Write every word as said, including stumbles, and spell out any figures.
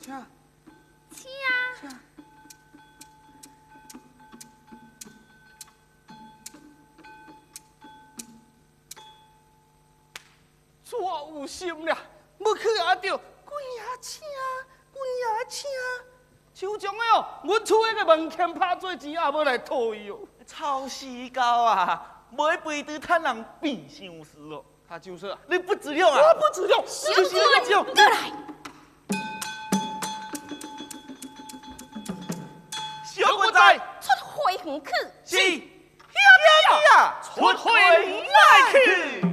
请请。 请。 错有心了，要去阿着，滚也请，滚也请。手中的哦，阮厝迄个门前拍做钱，也要来讨伊哦。 臭死狗啊！买肥猪趁人变相思哦。 他就是啊， 你不自量啊！ 我不自量， 小就是你不自量。 过来。 小鬼仔， 出花园去。 是，呀呀呀， 出花园来去。